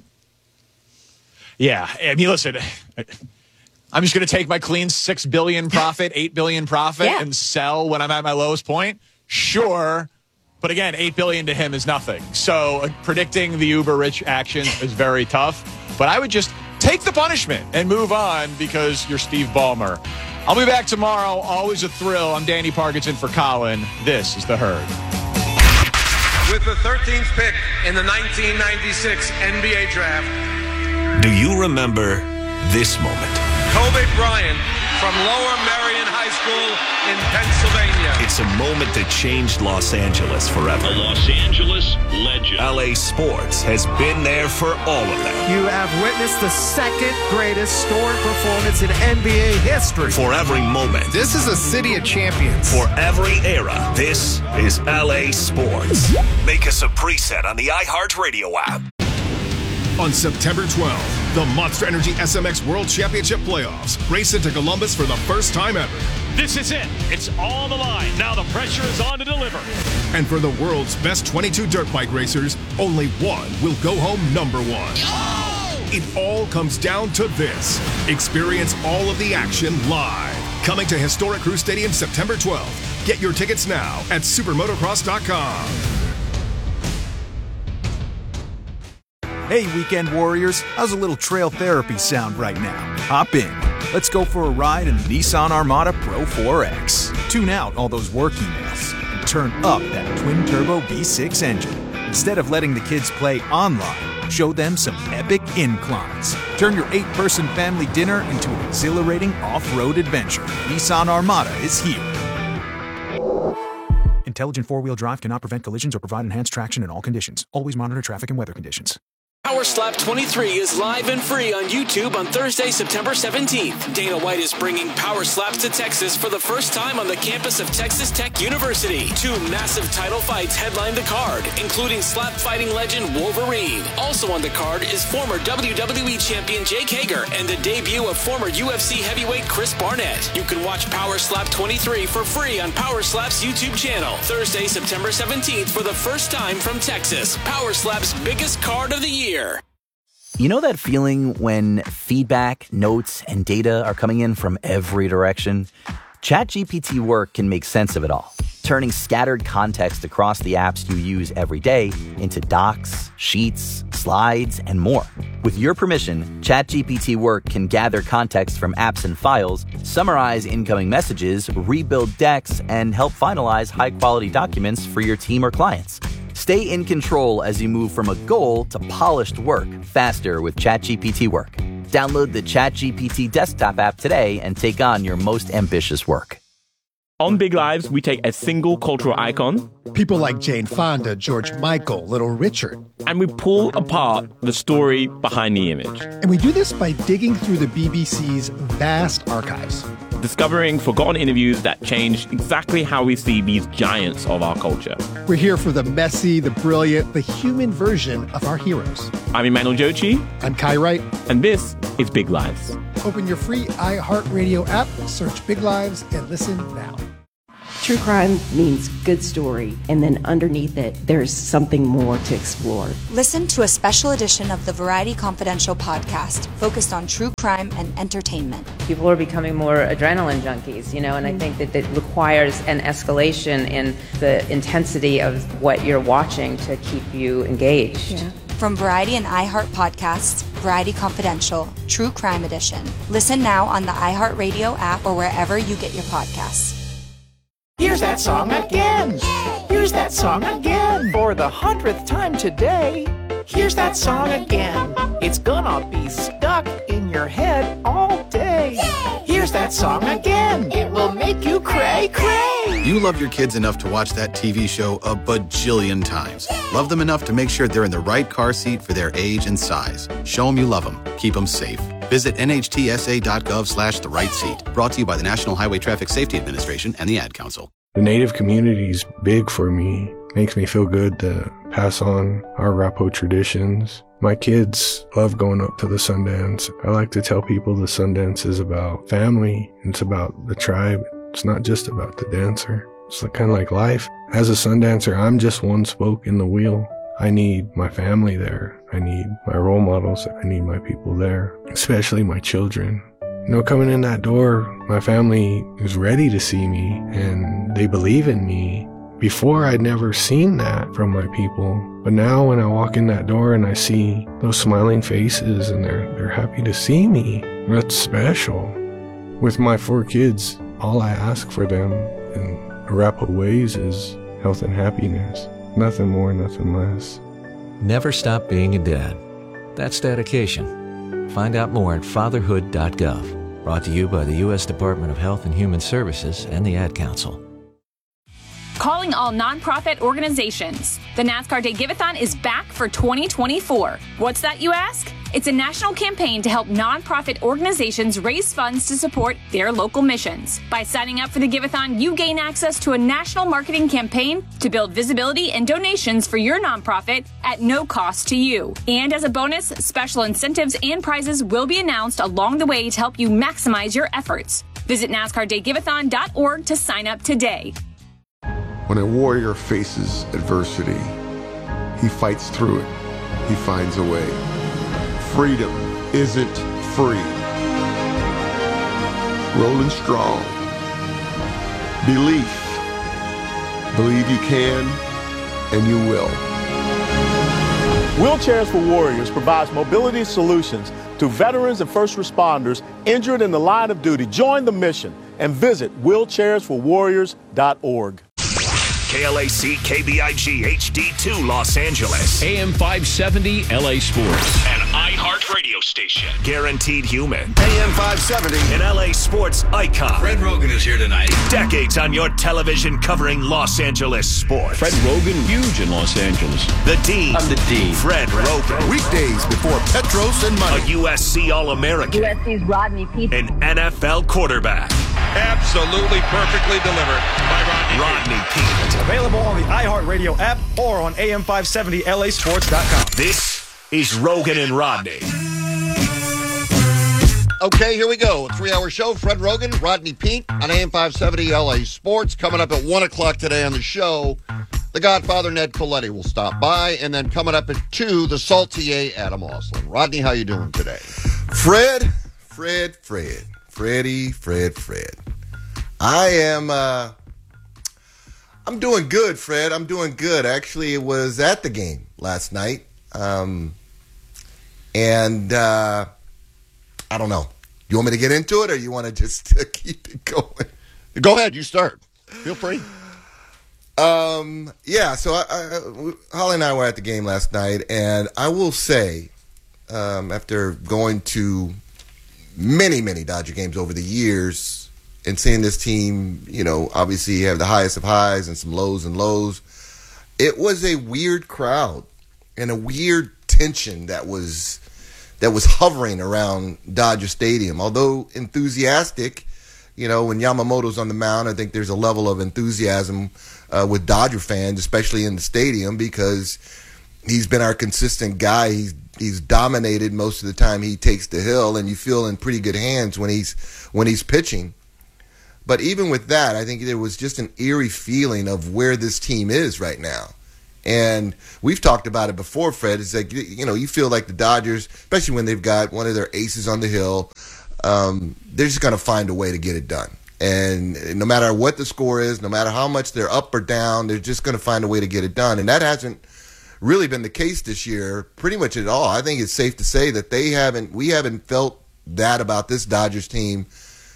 Yeah, I mean, listen, I'm just going to take my clean six billion profit, eight billion profit, Yeah. and sell when I'm at my lowest point. Sure. But again, eight billion to him is nothing. So uh, predicting the uber rich actions is very tough. But I would just take the punishment and move on because you're Steve Ballmer. I'll be back tomorrow. Always a thrill. I'm Danny Parkinson for Colin. This is The Herd. With the thirteenth pick in the nineteen ninety-six N B A Draft, Do you remember this moment? Kobe Bryant from Lower Merion High School in Pennsylvania. It's a moment that changed Los Angeles forever. A Los Angeles legend. L A Sports has been there for all of them. You have witnessed the second greatest scoring performance in N B A history. For every moment. This is a city of champions. For every era. This is L A Sports. Make us a preset on the iHeartRadio app. On September twelfth, the Monster Energy S M X World Championship Playoffs race into Columbus for the first time ever. This is it. It's on the line. Now the pressure is on to deliver. And for the world's best twenty-two dirt bike racers, only one will go home number one. It all comes down to this. Experience all of the action live. Coming to historic Crew Stadium September twelfth. Get your tickets now at supermotocross dot com. Hey, weekend warriors, how's a little trail therapy sound right now? Hop in. Let's go for a ride in the Nissan Armada Pro four X. Tune out all those work emails and turn up that twin-turbo V six engine. Instead of letting the kids play online, show them some epic inclines. Turn your eight-person family dinner into an exhilarating off-road adventure. Nissan Armada is here. Intelligent four-wheel drive cannot prevent collisions or provide enhanced traction in all conditions. Always monitor traffic and weather conditions. Power Slap twenty-three is live and free on YouTube on Thursday, September seventeenth. Dana White is bringing Power Slaps to Texas for the first time on the campus of Texas Tech University. Two massive title fights headline the card, including slap fighting legend Wolverine. Also on the card is former W W E champion Jake Hager and the debut of former U F C heavyweight Chris Barnett. You can watch Power Slap twenty-three for free on Power Slap's YouTube channel. Thursday, September seventeenth for the first time from Texas. Power Slap's biggest card of the year. You know that feeling when feedback, notes, and data are coming in from every direction? ChatGPT Work can make sense of it all, turning scattered context across the apps you use every day into docs, sheets, slides, and more. With your permission, ChatGPT Work can gather context from apps and files, summarize incoming messages, rebuild decks, and help finalize high-quality documents for your team or clients. Stay in control as you move from a goal to polished work faster with ChatGPT Work. Download the ChatGPT desktop app today and take on your most ambitious work. On Big Lives, we take a single cultural icon, people like Jane Fonda, George Michael, Little Richard, and we pull apart the story behind the image. And we do this by digging through the B B C's vast archives, discovering forgotten interviews that changed exactly how we see these giants of our culture. We're here for the messy, the brilliant, the human version of our heroes. I'm Emmanuel Jochi. I'm Kai Wright. And this is Big Lives. Open your free iHeartRadio app, search Big Lives, and listen now. True crime means good story, and then underneath it, there's something more to explore. Listen to a special edition of the Variety Confidential podcast focused on true crime and entertainment. People are becoming more adrenaline junkies, you know, and I think that it requires an escalation in the intensity of what you're watching to keep you engaged. Yeah. From Variety and iHeart Podcasts, Variety Confidential, True Crime Edition. Listen now on the iHeartRadio app or wherever you get your podcasts. Here's that song again. Here's that song again. For the hundredth time today. Here's that song again. It's gonna be stuck in your head all day. Here's that song again. It will make you cray cray. You love your kids enough to watch that T V show a bajillion times. Love them enough to make sure they're in the right car seat for their age and size. Show them you love them. Keep them safe. Visit N H T S A dot gov slash the right seat. Brought to you by the National Highway Traffic Safety Administration and the Ad Council. The Native community is big for me. Makes me feel good to pass on our Arapaho traditions. My kids love going up to the Sundance. I like to tell people the Sundance is about family. It's about the tribe. It's not just about the dancer. It's kind of like life. As a Sundancer, I'm just one spoke in the wheel. I need my family there. I need my role models. I need my people there, especially my children. You know, coming in that door, my family is ready to see me and they believe in me. Before, I'd never seen that from my people. But now when I walk in that door and I see those smiling faces and they're, they're happy to see me, that's special. With my four kids, all I ask for them in Arapaho ways is health and happiness. Nothing more, nothing less. Never stop being a dad. That's dedication. Find out more at fatherhood dot gov. Brought to you by the U S Department of Health and Human Services and the Ad Council. Calling all nonprofit organizations. The NASCAR Day Give-A-thon is back for twenty twenty-four. What's that, you ask? It's a national campaign to help nonprofit organizations raise funds to support their local missions. By signing up for the Give-A-thon, you gain access to a national marketing campaign to build visibility and donations for your nonprofit at no cost to you. And as a bonus, special incentives and prizes will be announced along the way to help you maximize your efforts. Visit NASCAR Day Give A thon dot org to sign up today. When a warrior faces adversity, he fights through it. He finds a way. Freedom isn't free. Rolling strong. Belief. Believe you can, and you will. Wheelchairs for Warriors provides mobility solutions to veterans and first responders injured in the line of duty. Join the mission and visit wheelchairs for warriors dot org. K L A C K B I G H D two Los Angeles. A M five seventy L A Sports. An iHeart radio station. Guaranteed human. A M five seventy. An L A sports icon. Fred Rogan is here tonight. Decades on your television covering Los Angeles sports. Fred Rogan, huge in Los Angeles. The Dean. I'm the Dean. Fred Rogan. Weekdays before Petros and money. A U S C All-American. U S C's Rodney Peete. An N F L quarterback. Absolutely perfectly delivered by Rodney, Rodney Peete. Available on the iHeartRadio app or on A M five seventy L A sports dot com. This is Rogan and Rodney. Okay, here we go. A three-hour show. Fred Rogan, Rodney Peete on A M five seventy L A Sports. Coming up at one o'clock today on the show, the Godfather Ned Coletti will stop by. And then coming up at two, the Saltier Adam Oslin. Rodney, how you doing today? Fred, Fred, Fred. Freddie, Fred, Fred. I am, uh, I'm doing good, Fred. I'm doing good. Actually, it was at the game last night. Um, and, uh, I don't know. You want me to get into it or you want to just uh, keep it going? Go ahead. You start. Feel free. Um, yeah, so I, I, Holly and I were at the game last night, and I will say, um, after going to many, many Dodger games over the years and seeing this team, you know, obviously have the highest of highs and some lows and lows. It was a weird crowd and a weird tension that was that was hovering around Dodger Stadium. Although enthusiastic, you know, when Yamamoto's on the mound, I think there's a level of enthusiasm uh, with Dodger fans, especially in the stadium, because he's been our consistent guy. He's he's dominated most of the time he takes the hill, and you feel in pretty good hands when he's when he's pitching. But even with that, I think there was just an eerie feeling of where this team is right now. And we've talked about it before, Fred. It's like, you know, you feel like the Dodgers, especially when they've got one of their aces on the hill, um, they're just going to find a way to get it done. And no matter what the score is, no matter how much they're up or down, they're just going to find a way to get it done. And that hasn't really been the case this year pretty much at all. I think it's safe to say that they haven't, we haven't felt that about this Dodgers team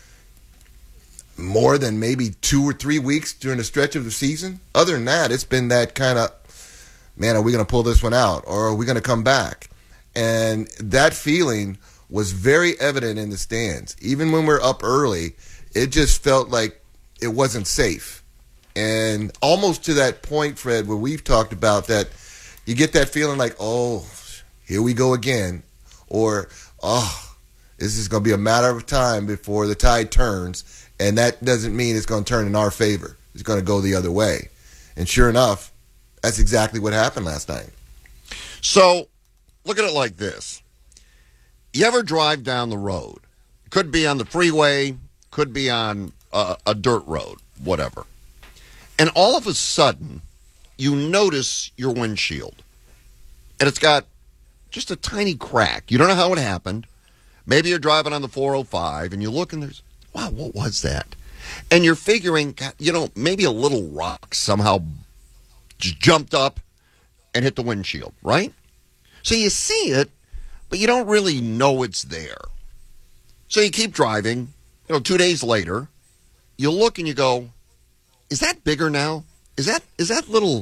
more than maybe two or three weeks during the stretch of the season. Other than that, it's been that kind of, man, are we going to pull this one out or are we going to come back? And that feeling was very evident in the stands. Even when we're up early, it just felt like it wasn't safe. And almost to that point, Fred, where we've talked about that, you get that feeling like, oh, here we go again. Or, oh, this is going to be a matter of time before the tide turns. And that doesn't mean it's going to turn in our favor. It's going to go the other way. And sure enough, that's exactly what happened last night. So, look at it like this. You ever drive down the road? Could be on the freeway, could be on a, a dirt road, whatever. And all of a sudden, you notice your windshield. And it's got just a tiny crack. You don't know how it happened. Maybe you're driving on the four oh five and you look and there's, wow, what was that? And you're figuring, you know, maybe a little rock somehow jumped up and hit the windshield, right? So you see it, but you don't really know it's there. So you keep driving. You know, two days later, you look and you go, is that bigger now? Is that is that little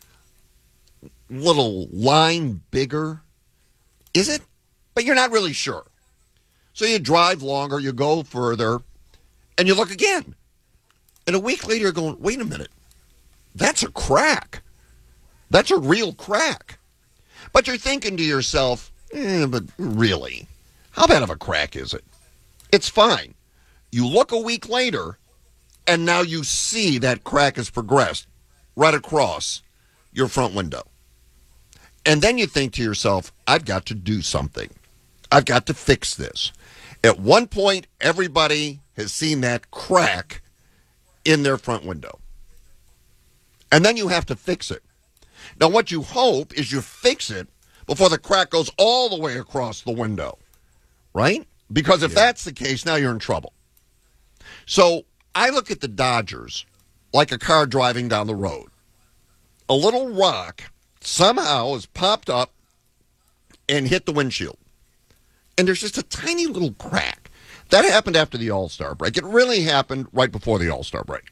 little line bigger? Is it? But you're not really sure. So you drive longer, you go further, and you look again. And a week later, you're going, wait a minute. That's a crack. That's a real crack. But you're thinking to yourself, eh, but really, how bad of a crack is it? It's fine. You look a week later, and now you see that crack has progressed right across your front window. And then you think to yourself, I've got to do something. I've got to fix this. At one point, everybody has seen that crack in their front window. And then you have to fix it. Now, what you hope is you fix it before the crack goes all the way across the window, right? Because if yeah. that's the case, now you're in trouble. So I look at the Dodgers like a car driving down the road. A little rock somehow has popped up and hit the windshield. And there's just a tiny little crack. That happened after the All-Star break. It really happened right before the All-Star break.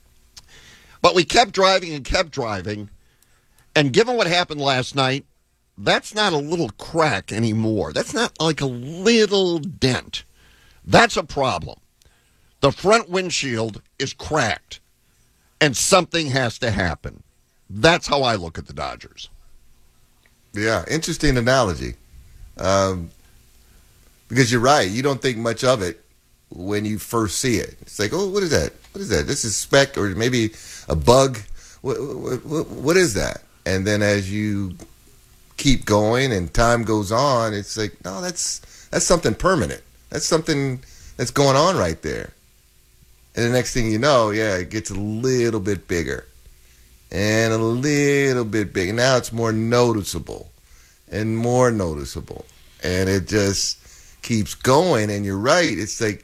But we kept driving and kept driving. And given what happened last night, that's not a little crack anymore. That's not like a little dent. That's a problem. The front windshield is cracked. And something has to happen. That's how I look at the Dodgers. Yeah, interesting analogy. Um, because you're right. You don't think much of it when you first see it. It's like, oh, what is that? What is that? This is speck or maybe a bug. What, what, what, what is that? And then as you keep going and time goes on, it's like, no, that's that's something permanent. That's something that's going on right there. And the next thing you know, yeah, it gets a little bit bigger. And a little bit bigger. Now it's more noticeable and more noticeable. And it just keeps going. And you're right. It's like,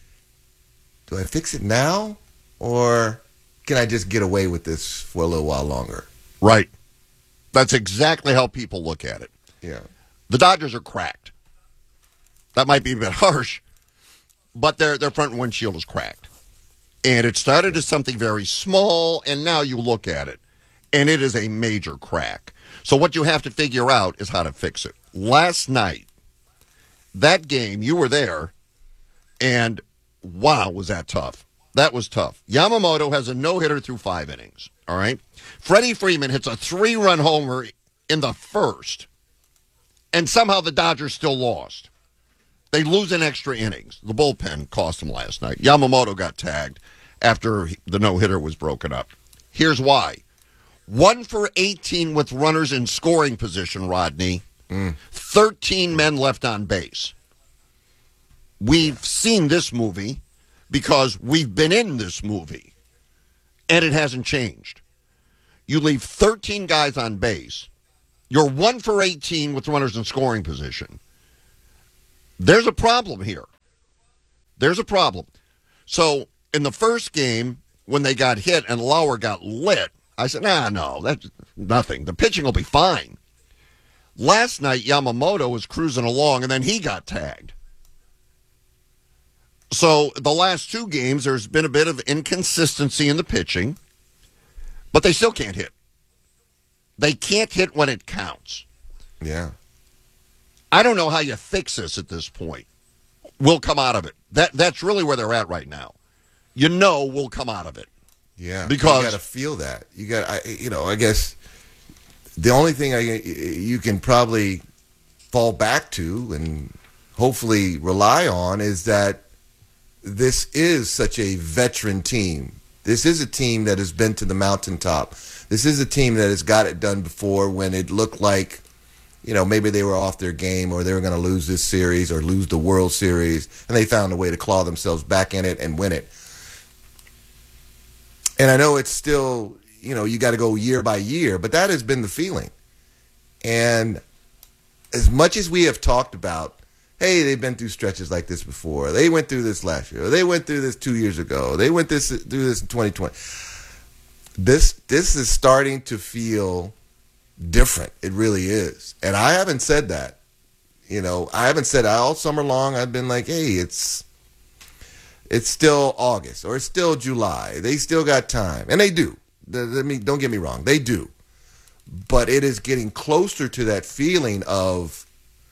do I fix it now? Or can I just get away with this for a little while longer? Right. That's exactly how people look at it. Yeah. The Dodgers are cracked. That might be a bit harsh, but their their front windshield is cracked. And it started as something very small, and now you look at it, and it is a major crack. So what you have to figure out is how to fix it. Last night, that game, you were there, And wow, was that tough. That was tough. Yamamoto has a no-hitter through five innings, all right? Freddie Freeman hits a three-run homer in the first, and somehow the Dodgers still lost. They lose in extra innings. The bullpen cost them last night. Yamamoto got tagged after the no-hitter was broken up. Here's why. One for eighteen with runners in scoring position, Rodney. Mm. thirteen men left on base. We've seen this movie because we've been in this movie, and it hasn't changed. You leave thirteen guys on base. You're one for eighteen with runners in scoring position. There's a problem here. There's a problem. So in the first game, when they got hit and Lauer got lit, I said, nah, no, that's nothing. The pitching will be fine. Last night, Yamamoto was cruising along, and then he got tagged. So the last two games, there's been a bit of inconsistency in the pitching, but they still can't hit. They can't hit when it counts. Yeah. I don't know how you fix this at this point. We'll come out of it. That That's really where they're at right now. You know we'll come out of it. Yeah. Because you got to feel that. You got, I, you know, I guess the only thing I, you can probably fall back to and hopefully rely on is that this is such a veteran team. This is a team that has been to the mountaintop. This is a team that has got it done before when it looked like, you know, maybe they were off their game or they were going to lose this series or lose the World Series, and they found a way to claw themselves back in it and win it. And I know it's still, you know, you got to go year by year, but that has been the feeling. And as much as we have talked about, hey, they've been through stretches like this before. They went through this last year. They went through this two years ago. They went this through this in twenty twenty. This this is starting to feel different. It really is. And I haven't said that. You know, I haven't said all summer long. I've been like, hey, it's it's still August or it's still July. They still got time. And they do. Let me, don't get me wrong. They do. But it is getting closer to that feeling of,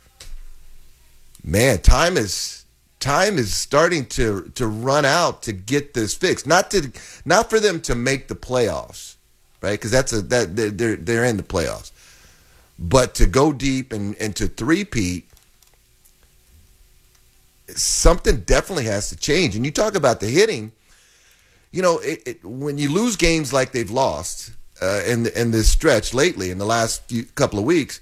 man, time is time is starting to to run out to get this fixed. Not to not for them to make the playoffs, right? Because that's a that they're they're in the playoffs, but to go deep and and to three-peat, something definitely has to change. And you talk about the hitting, you know, it, it, when you lose games like they've lost uh, in in this stretch lately in the last few, couple of weeks,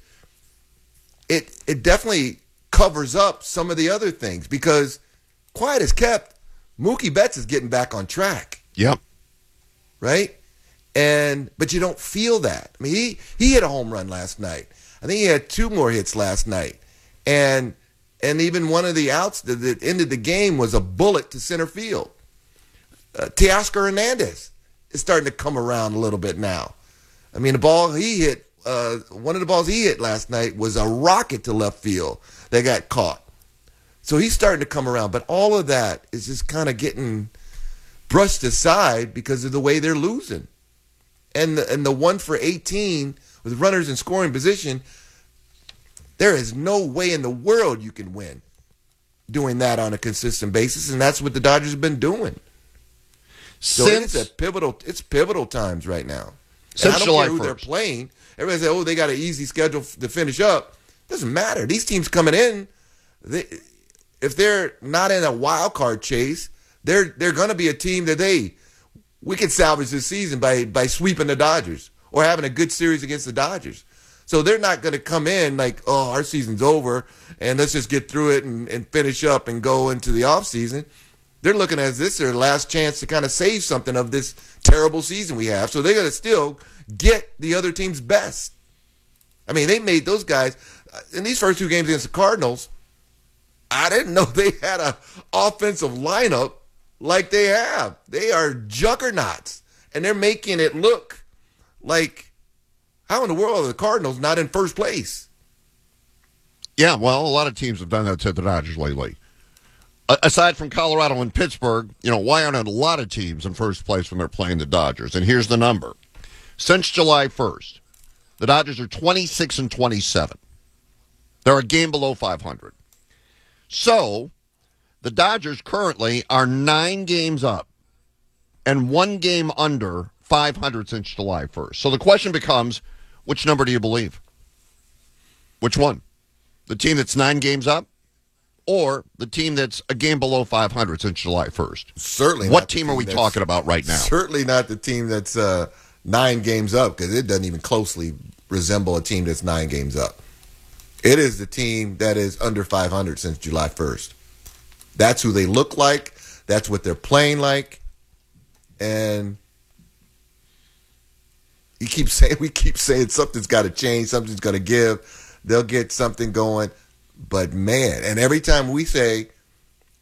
it it definitely covers up some of the other things because, quiet as kept, Mookie Betts is getting back on track. Yep. Right? And but you don't feel that. I mean, he, he hit a home run last night. I think he had two more hits last night. And and even one of the outs that, that ended the game was a bullet to center field. Uh, Teoscar Hernandez is starting to come around a little bit now. I mean, the ball he hit, uh, one of the balls he hit last night was a rocket to left field that got caught. So he's starting to come around. But all of that is just kind of getting brushed aside because of the way they're losing. And the, and the one for eighteen with runners in scoring position, there is no way in the world you can win doing that on a consistent basis, and that's what the Dodgers have been doing. So Since, it's a pivotal. It's pivotal times right now. And Since I don't July care who they're first. playing. Everybody says, "Oh, they got an easy schedule f- to finish up." Doesn't matter. These teams coming in, they, if they're not in a wild card chase, they're they're going to be a team that they we can salvage this season by by sweeping the Dodgers or having a good series against the Dodgers. So they're not going to come in like, oh, our season's over and let's just get through it and, and finish up and go into the offseason. They're looking at this their last chance to kind of save something of this terrible season we have. So they're going to still get the other team's best. I mean, they made those guys in these first two games against the Cardinals. I didn't know they had an offensive lineup like they have. They are juggernauts, and they're making it look like, how in the world are the Cardinals not in first place? Yeah, well, a lot of teams have done that to the Dodgers lately. A- aside from Colorado and Pittsburgh, you know, why aren't a lot of teams in first place when they're playing the Dodgers? And here's the number. Since July first, the Dodgers are twenty-six and twenty-seven. They're a game below five hundred. So, The Dodgers currently are nine games up and one game under five hundred since July first. So the question becomes, which number do you believe? Which one? The team that's nine games up or the team that's a game below five hundred since July first? Certainly. What team are we talking about right now? Certainly not the team that's uh, nine games up, because it doesn't even closely resemble a team that's nine games up. It is the team that is under five hundred since July first. That's who they look like. That's what they're playing like. And you keep saying, we keep saying something's got to change, something's going to give. They'll get something going. But, man, and every time we say